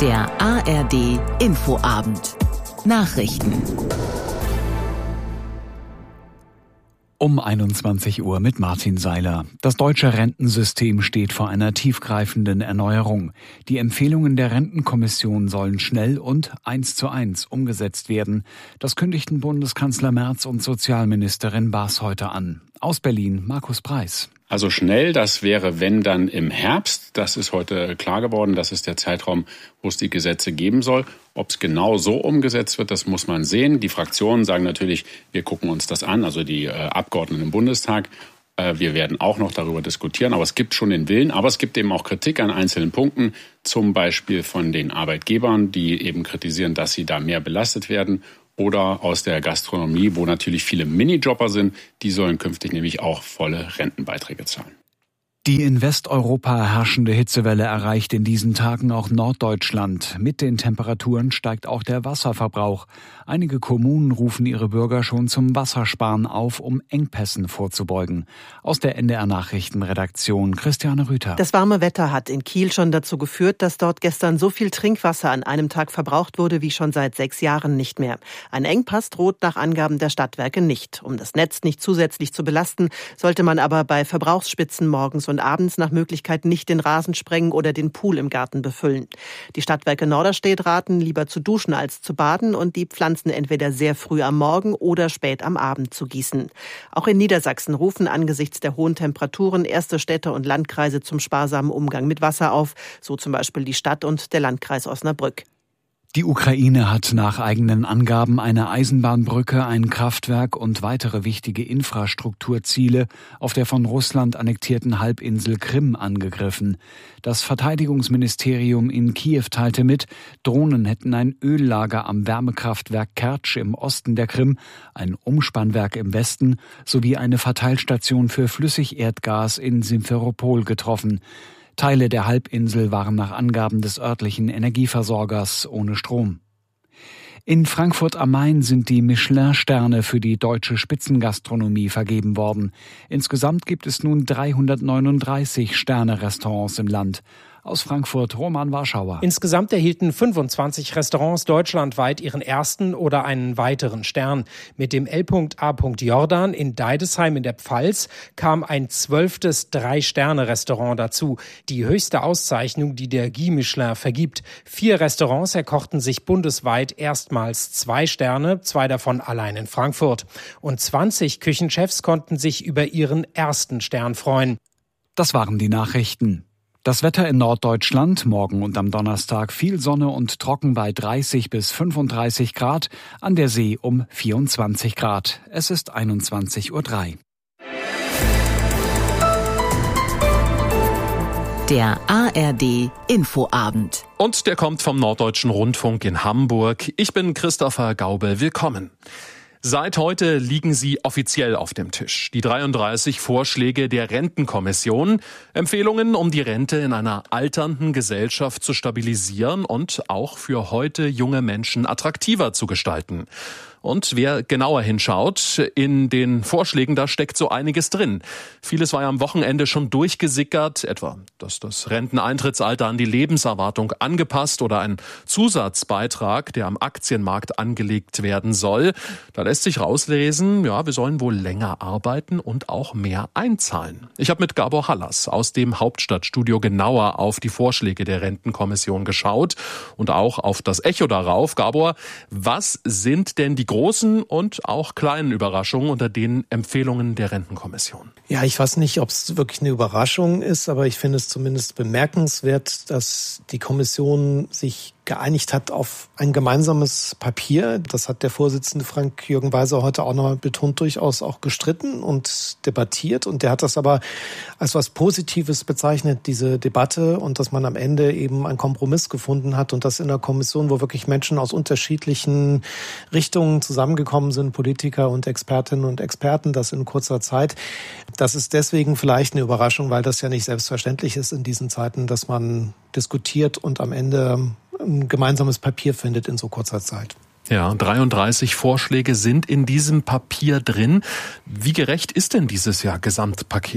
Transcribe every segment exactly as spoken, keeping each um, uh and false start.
Der A R D Infoabend. Nachrichten. Um einundzwanzig Uhr mit Martin Seiler. Das deutsche Rentensystem steht vor einer tiefgreifenden Erneuerung. Die Empfehlungen der Rentenkommission sollen schnell und eins zu eins umgesetzt werden. Das kündigten Bundeskanzler Merz und Sozialministerin Baas heute an. Aus Berlin, Markus Preis. Also schnell, das wäre, wenn dann im Herbst. Das ist heute klar geworden. Das ist der Zeitraum, wo es die Gesetze geben soll. Ob es genau so umgesetzt wird, das muss man sehen. Die Fraktionen sagen natürlich, wir gucken uns das an, also die äh, Abgeordneten im Bundestag. Äh, wir werden auch noch darüber diskutieren. Aber es gibt schon den Willen. Aber es gibt eben auch Kritik an einzelnen Punkten. Zum Beispiel von den Arbeitgebern, die eben kritisieren, dass sie da mehr belastet werden. Oder aus der Gastronomie, wo natürlich viele Minijobber sind. Die sollen künftig nämlich auch volle Rentenbeiträge zahlen. Die in Westeuropa herrschende Hitzewelle erreicht in diesen Tagen auch Norddeutschland. Mit den Temperaturen steigt auch der Wasserverbrauch. Einige Kommunen rufen ihre Bürger schon zum Wassersparen auf, um Engpässen vorzubeugen. Aus der N D R-Nachrichtenredaktion Christiane Rüther. Das warme Wetter hat in Kiel schon dazu geführt, dass dort gestern so viel Trinkwasser an einem Tag verbraucht wurde wie schon seit sechs Jahren nicht mehr. Ein Engpass droht nach Angaben der Stadtwerke nicht. Um das Netz nicht zusätzlich zu belasten, sollte man aber bei Verbrauchsspitzen morgens und abends nach Möglichkeit nicht den Rasen sprengen oder den Pool im Garten befüllen. Die Stadtwerke Norderstedt raten, lieber zu duschen als zu baden und die Pflanzen entweder sehr früh am Morgen oder spät am Abend zu gießen. Auch in Niedersachsen rufen angesichts der hohen Temperaturen erste Städte und Landkreise zum sparsamen Umgang mit Wasser auf, so zum Beispiel die Stadt und der Landkreis Osnabrück. Die Ukraine hat nach eigenen Angaben eine Eisenbahnbrücke, ein Kraftwerk und weitere wichtige Infrastrukturziele auf der von Russland annektierten Halbinsel Krim angegriffen. Das Verteidigungsministerium in Kiew teilte mit, Drohnen hätten ein Öllager am Wärmekraftwerk Kertsch im Osten der Krim, ein Umspannwerk im Westen sowie eine Verteilstation für Flüssigerdgas in Simferopol getroffen. Teile der Halbinsel waren nach Angaben des örtlichen Energieversorgers ohne Strom. In Frankfurt am Main sind die Michelin-Sterne für die deutsche Spitzengastronomie vergeben worden. Insgesamt gibt es nun dreihundertneununddreißig Sterne-Restaurants im Land. Aus Frankfurt, Roman Warschauer. Insgesamt erhielten fünfundzwanzig Restaurants deutschlandweit ihren ersten oder einen weiteren Stern. Mit dem L A Jordan in Deidesheim in der Pfalz kam ein zwölftes Drei-Sterne-Restaurant dazu. Die höchste Auszeichnung, die der Guide Michelin vergibt. Vier Restaurants erkochten sich bundesweit erstmals zwei Sterne, zwei davon allein in Frankfurt. Und zwanzig Küchenchefs konnten sich über ihren ersten Stern freuen. Das waren die Nachrichten. Das Wetter in Norddeutschland, morgen und am Donnerstag viel Sonne und trocken bei dreißig bis fünfunddreißig Grad, an der See um vierundzwanzig Grad. Es ist einundzwanzig Uhr drei. Der A R D Infoabend. Und der kommt vom Norddeutschen Rundfunk in Hamburg. Ich bin Christopher Gaube. Willkommen. Seit heute liegen sie offiziell auf dem Tisch. Die dreiunddreißig Vorschläge der Rentenkommission. Empfehlungen, um die Rente in einer alternden Gesellschaft zu stabilisieren und auch für heute junge Menschen attraktiver zu gestalten. Und wer genauer hinschaut, in den Vorschlägen, da steckt so einiges drin. Vieles war ja am Wochenende schon durchgesickert, etwa, dass das Renteneintrittsalter an die Lebenserwartung angepasst oder ein Zusatzbeitrag, der am Aktienmarkt angelegt werden soll. Da lässt sich rauslesen, ja, wir sollen wohl länger arbeiten und auch mehr einzahlen. Ich habe mit Gabor Hallas aus dem Hauptstadtstudio genauer auf die Vorschläge der Rentenkommission geschaut und auch auf das Echo darauf. Gabor, was sind denn die großen und auch kleinen Überraschungen unter den Empfehlungen der Rentenkommission? Ja, ich weiß nicht, ob es wirklich eine Überraschung ist, aber ich finde es zumindest bemerkenswert, dass die Kommission sich geeinigt hat auf ein gemeinsames Papier. Das hat der Vorsitzende Frank-Jürgen Weiser heute auch nochmal betont, durchaus auch gestritten und debattiert. Und der hat das aber als was Positives bezeichnet, diese Debatte, und dass man am Ende eben einen Kompromiss gefunden hat und das in einer Kommission, wo wirklich Menschen aus unterschiedlichen Richtungen zusammengekommen sind, Politiker und Expertinnen und Experten, das in kurzer Zeit. Das ist deswegen vielleicht eine Überraschung, weil das ja nicht selbstverständlich ist in diesen Zeiten, dass man diskutiert und am Ende ein gemeinsames Papier findet in so kurzer Zeit. Ja, dreiunddreißig Vorschläge sind in diesem Papier drin. Wie gerecht ist denn dieses Jahr Gesamtpaket?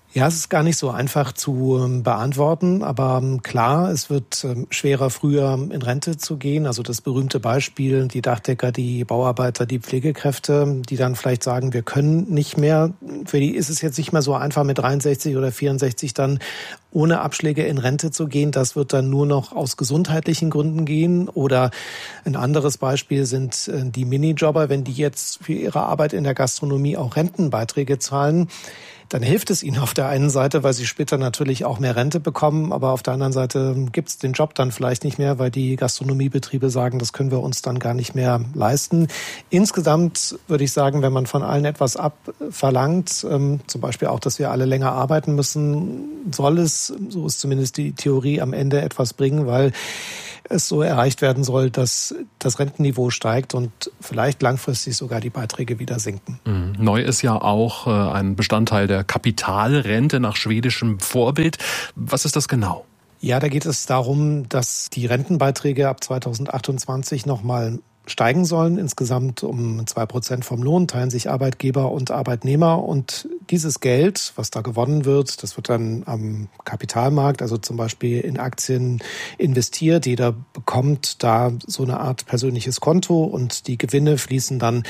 Ja, es ist gar nicht so einfach zu ähm, beantworten, aber ähm, klar, es wird ähm, schwerer, früher in Rente zu gehen. Also das berühmte Beispiel, die Dachdecker, die Bauarbeiter, die Pflegekräfte, die dann vielleicht sagen, wir können nicht mehr. Für die ist es jetzt nicht mehr so einfach, mit dreiundsechzig oder vierundsechzig dann ohne Abschläge in Rente zu gehen. Das wird dann nur noch aus gesundheitlichen Gründen gehen. Oder ein anderes Beispiel sind äh, die Minijobber, wenn die jetzt für ihre Arbeit in der Gastronomie auch Rentenbeiträge zahlen, dann hilft es ihnen auf der einen Seite, weil sie später natürlich auch mehr Rente bekommen, aber auf der anderen Seite gibt es den Job dann vielleicht nicht mehr, weil die Gastronomiebetriebe sagen, das können wir uns dann gar nicht mehr leisten. Insgesamt würde ich sagen, wenn man von allen etwas abverlangt, ähm, zum Beispiel auch, dass wir alle länger arbeiten müssen, soll es, so ist zumindest die Theorie, am Ende etwas bringen, weil es so erreicht werden soll, dass das Rentenniveau steigt und vielleicht langfristig sogar die Beiträge wieder sinken. Mhm. Neu ist ja auch äh, ein Bestandteil der Kapitalrente nach schwedischem Vorbild. Was ist das genau? Ja, da geht es darum, dass die Rentenbeiträge ab zweitausendachtundzwanzig nochmal steigen sollen, insgesamt um zwei Prozent vom Lohn, teilen sich Arbeitgeber und Arbeitnehmer. Und dieses Geld, was da gewonnen wird, das wird dann am Kapitalmarkt, also zum Beispiel in Aktien investiert. Jeder bekommt da so eine Art persönliches Konto und die Gewinne fließen dann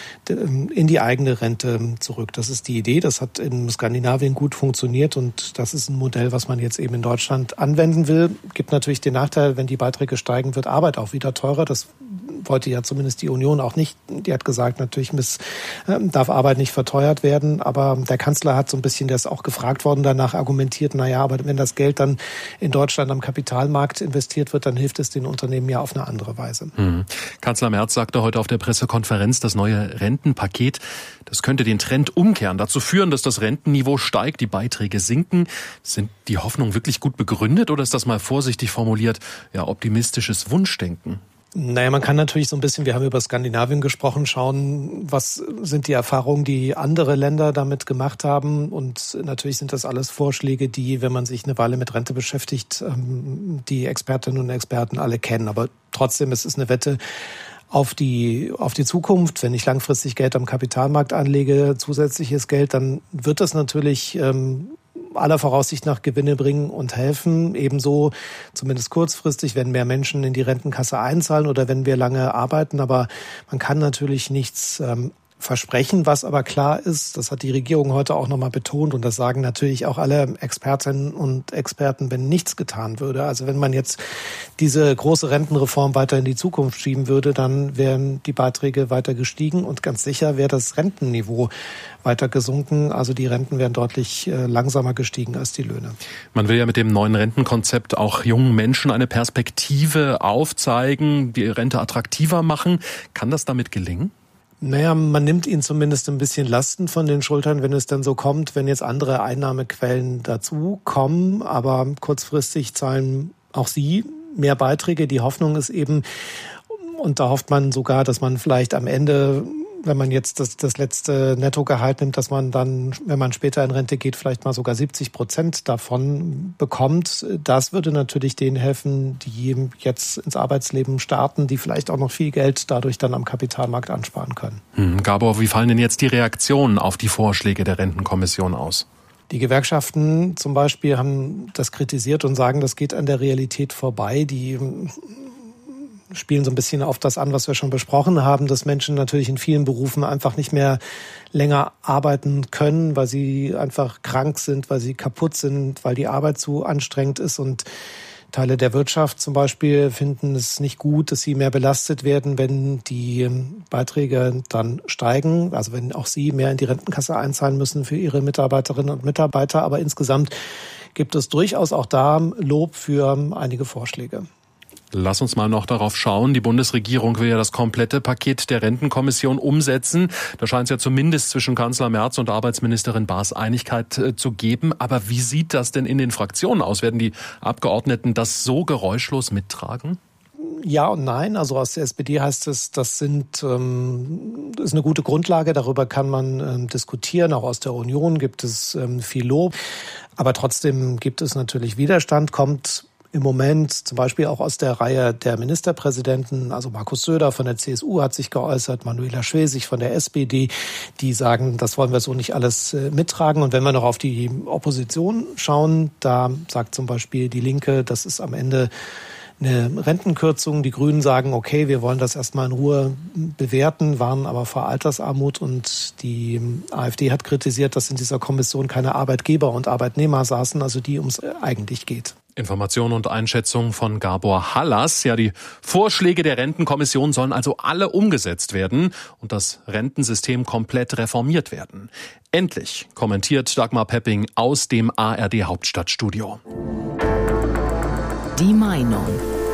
in die eigene Rente zurück. Das ist die Idee. Das hat in Skandinavien gut funktioniert und das ist ein Modell, was man jetzt eben in Deutschland anwenden will. Gibt natürlich den Nachteil, wenn die Beiträge steigen, wird Arbeit auch wieder teurer. Das wollte ja zumindest die Union auch nicht. Die hat gesagt, natürlich miss, äh, darf Arbeit nicht verteuert werden. Aber der Kanzler hat so ein bisschen, der ist auch gefragt worden, danach argumentiert, na ja, aber wenn das Geld dann in Deutschland am Kapitalmarkt investiert wird, dann hilft es den Unternehmen ja auf eine andere Weise. Mhm. Kanzler Merz sagte heute auf der Pressekonferenz, das neue Rentenpaket, das könnte den Trend umkehren, dazu führen, dass das Rentenniveau steigt, die Beiträge sinken. Sind die Hoffnungen wirklich gut begründet oder ist das mal vorsichtig formuliert, ja, optimistisches Wunschdenken? Naja, man kann natürlich so ein bisschen, wir haben über Skandinavien gesprochen, schauen, was sind die Erfahrungen, die andere Länder damit gemacht haben. Und natürlich sind das alles Vorschläge, die, wenn man sich eine Weile mit Rente beschäftigt, die Expertinnen und Experten alle kennen. Aber trotzdem, es ist eine Wette auf die, auf die Zukunft. Wenn ich langfristig Geld am Kapitalmarkt anlege, zusätzliches Geld, dann wird das natürlich ähm, aller Voraussicht nach Gewinne bringen und helfen. Ebenso, zumindest kurzfristig, wenn mehr Menschen in die Rentenkasse einzahlen oder wenn wir lange arbeiten. Aber man kann natürlich nichts ähm, versprechen. Was aber klar ist, das hat die Regierung heute auch nochmal betont und das sagen natürlich auch alle Expertinnen und Experten, wenn nichts getan würde. Also wenn man jetzt diese große Rentenreform weiter in die Zukunft schieben würde, dann wären die Beiträge weiter gestiegen und ganz sicher wäre das Rentenniveau weiter gesunken. Also die Renten wären deutlich äh, langsamer gestiegen als die Löhne. Man will ja mit dem neuen Rentenkonzept auch jungen Menschen eine Perspektive aufzeigen, die Rente attraktiver machen. Kann das damit gelingen? Naja, man nimmt ihnen zumindest ein bisschen Lasten von den Schultern, wenn es dann so kommt, wenn jetzt andere Einnahmequellen dazu kommen. Aber kurzfristig zahlen auch sie mehr Beiträge. Die Hoffnung ist eben, und da hofft man sogar, dass man vielleicht am Ende, wenn man jetzt das, das letzte Nettogehalt nimmt, dass man dann, wenn man später in Rente geht, vielleicht mal sogar siebzig Prozent davon bekommt. Das würde natürlich denen helfen, die jetzt ins Arbeitsleben starten, die vielleicht auch noch viel Geld dadurch dann am Kapitalmarkt ansparen können. Hm, Gabor, wie fallen denn jetzt die Reaktionen auf die Vorschläge der Rentenkommission aus? Die Gewerkschaften zum Beispiel haben das kritisiert und sagen, das geht an der Realität vorbei. Die spielen so ein bisschen auf das an, was wir schon besprochen haben, dass Menschen natürlich in vielen Berufen einfach nicht mehr länger arbeiten können, weil sie einfach krank sind, weil sie kaputt sind, weil die Arbeit zu anstrengend ist. Und Teile der Wirtschaft zum Beispiel finden es nicht gut, dass sie mehr belastet werden, wenn die Beiträge dann steigen. Also wenn auch sie mehr in die Rentenkasse einzahlen müssen für ihre Mitarbeiterinnen und Mitarbeiter. Aber insgesamt gibt es durchaus auch da Lob für einige Vorschläge. Lass uns mal noch darauf schauen. Die Bundesregierung will ja das komplette Paket der Rentenkommission umsetzen. Da scheint es ja zumindest zwischen Kanzler Merz und Arbeitsministerin Baas Einigkeit äh, zu geben. Aber wie sieht das denn in den Fraktionen aus? Werden die Abgeordneten das so geräuschlos mittragen? Ja und nein. Also aus der S P D heißt es, das sind ähm, ist eine gute Grundlage. Darüber kann man ähm, diskutieren. Auch aus der Union gibt es ähm, viel Lob. Aber trotzdem gibt es natürlich Widerstand. Kommt im Moment, zum Beispiel auch aus der Reihe der Ministerpräsidenten, also Markus Söder von der C S U hat sich geäußert, Manuela Schwesig von der S P D, die sagen, das wollen wir so nicht alles äh, mittragen. Und wenn wir noch auf die Opposition schauen, da sagt zum Beispiel die Linke, das ist am Ende eine Rentenkürzung. Die Grünen sagen, okay, wir wollen das erstmal in Ruhe bewerten, warnen aber vor Altersarmut. Und die AfD hat kritisiert, dass in dieser Kommission keine Arbeitgeber und Arbeitnehmer saßen, also die ums eigentlich geht. Information und Einschätzung von Gabor Hallas. Ja, die Vorschläge der Rentenkommission sollen also alle umgesetzt werden und das Rentensystem komplett reformiert werden. Endlich, kommentiert Dagmar Pepping aus dem A R D Hauptstadtstudio. Die Meinung.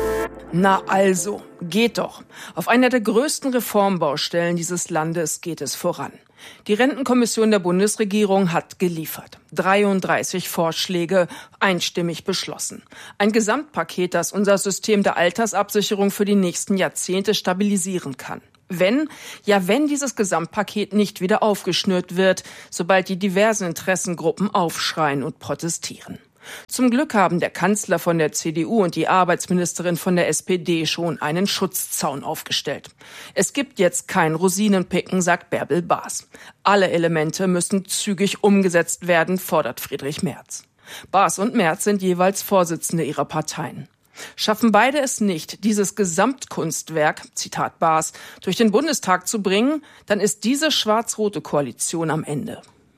Na also, geht doch. Auf einer der größten Reformbaustellen dieses Landes geht es voran. Die Rentenkommission der Bundesregierung hat geliefert. dreiunddreißig Vorschläge, einstimmig beschlossen. Ein Gesamtpaket, das unser System der Altersabsicherung für die nächsten Jahrzehnte stabilisieren kann. Wenn, ja wenn dieses Gesamtpaket nicht wieder aufgeschnürt wird, sobald die diversen Interessengruppen aufschreien und protestieren. Zum Glück haben der Kanzler von der C D U und die Arbeitsministerin von der S P D schon einen Schutzzaun aufgestellt. Es gibt jetzt kein Rosinenpicken, sagt Bärbel Baas. Alle Elemente müssen zügig umgesetzt werden, fordert Friedrich Merz. Baas und Merz sind jeweils Vorsitzende ihrer Parteien. Schaffen beide es nicht, dieses Gesamtkunstwerk, Zitat Baas, durch den Bundestag zu bringen, dann ist diese schwarz-rote Koalition am Ende.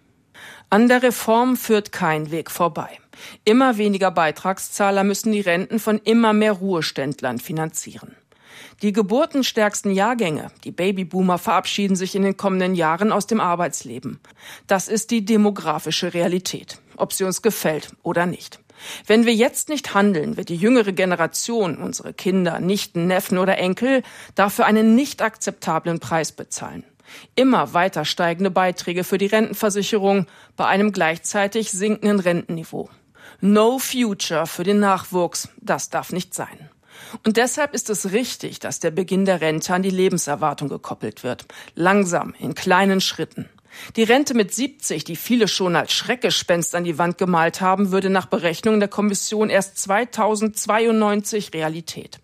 An der Reform führt kein Weg vorbei. Immer weniger Beitragszahler müssen die Renten von immer mehr Ruheständlern finanzieren. Die geburtenstärksten Jahrgänge, die Babyboomer, verabschieden sich in den kommenden Jahren aus dem Arbeitsleben. Das ist die demografische Realität, ob sie uns gefällt oder nicht. Wenn wir jetzt nicht handeln, wird die jüngere Generation, unsere Kinder, Nichten, Neffen oder Enkel, dafür einen nicht akzeptablen Preis bezahlen. Immer weiter steigende Beiträge für die Rentenversicherung bei einem gleichzeitig sinkenden Rentenniveau. No future für den Nachwuchs, das darf nicht sein. Und deshalb ist es richtig, dass der Beginn der Rente an die Lebenserwartung gekoppelt wird. Langsam, in kleinen Schritten. Die Rente mit siebzig, die viele schon als Schreckgespenst an die Wand gemalt haben, würde nach Berechnungen der Kommission erst zweitausendzweiundneunzig Realität.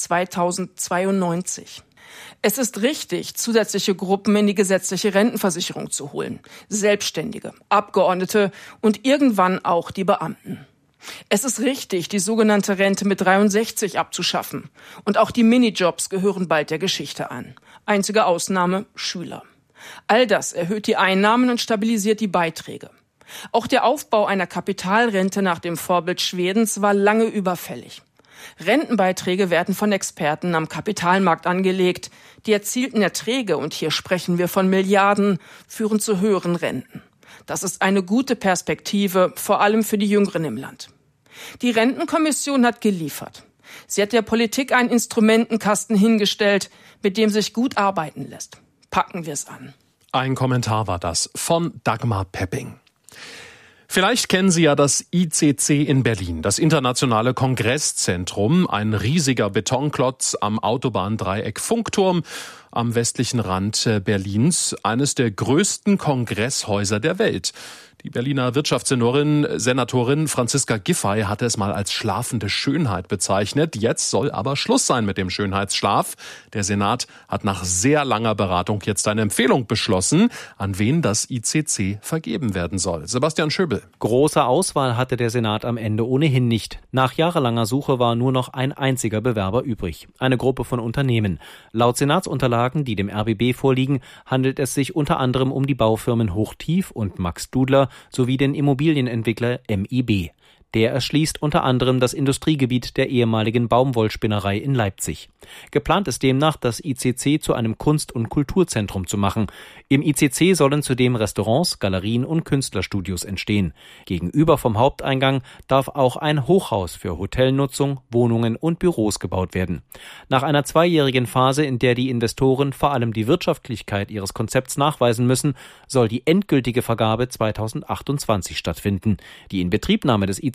zweitausendzweiundneunzig. Es ist richtig, zusätzliche Gruppen in die gesetzliche Rentenversicherung zu holen. Selbstständige, Abgeordnete und irgendwann auch die Beamten. Es ist richtig, die sogenannte Rente mit dreiundsechzig abzuschaffen. Und auch die Minijobs gehören bald der Geschichte an. Einzige Ausnahme, Schüler. All das erhöht die Einnahmen und stabilisiert die Beiträge. Auch der Aufbau einer Kapitalrente nach dem Vorbild Schwedens war lange überfällig. Rentenbeiträge werden von Experten am Kapitalmarkt angelegt. Die erzielten Erträge, und hier sprechen wir von Milliarden, führen zu höheren Renten. Das ist eine gute Perspektive, vor allem für die Jüngeren im Land. Die Rentenkommission hat geliefert. Sie hat der Politik einen Instrumentenkasten hingestellt, mit dem sich gut arbeiten lässt. Packen wir es an. Ein Kommentar war das von Dagmar Pepping. Vielleicht kennen Sie ja das I C C in Berlin, das Internationale Kongresszentrum, ein riesiger Betonklotz am Autobahndreieck Funkturm am westlichen Rand Berlins, eines der größten Kongresshäuser der Welt. Die Berliner Wirtschaftssenatorin Senatorin Franziska Giffey hatte es mal als schlafende Schönheit bezeichnet. Jetzt soll aber Schluss sein mit dem Schönheitsschlaf. Der Senat hat nach sehr langer Beratung jetzt eine Empfehlung beschlossen, an wen das I C C vergeben werden soll. Sebastian Schöbel. Große Auswahl hatte der Senat am Ende ohnehin nicht. Nach jahrelanger Suche war nur noch ein einziger Bewerber übrig. Eine Gruppe von Unternehmen. Laut Senatsunterlagen, die dem R B B vorliegen, handelt es sich unter anderem um die Baufirmen Hochtief und Max Dudler sowie den Immobilienentwickler M I B. Der erschließt unter anderem das Industriegebiet der ehemaligen Baumwollspinnerei in Leipzig. Geplant ist demnach, das I C C zu einem Kunst- und Kulturzentrum zu machen. Im I C C sollen zudem Restaurants, Galerien und Künstlerstudios entstehen. Gegenüber vom Haupteingang darf auch ein Hochhaus für Hotelnutzung, Wohnungen und Büros gebaut werden. Nach einer zweijährigen Phase, in der die Investoren vor allem die Wirtschaftlichkeit ihres Konzepts nachweisen müssen, soll die endgültige Vergabe zweitausendachtundzwanzig stattfinden. Die Inbetriebnahme des I C C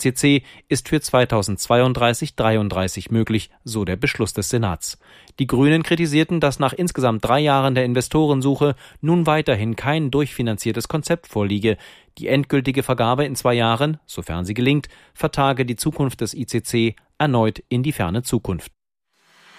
C C ist für zweitausendzweiunddreißig dreiunddreißig möglich, so der Beschluss des Senats. Die Grünen kritisierten, dass nach insgesamt drei Jahren der Investorensuche nun weiterhin kein durchfinanziertes Konzept vorliege. Die endgültige Vergabe in zwei Jahren, sofern sie gelingt, vertage die Zukunft des I C C erneut in die ferne Zukunft.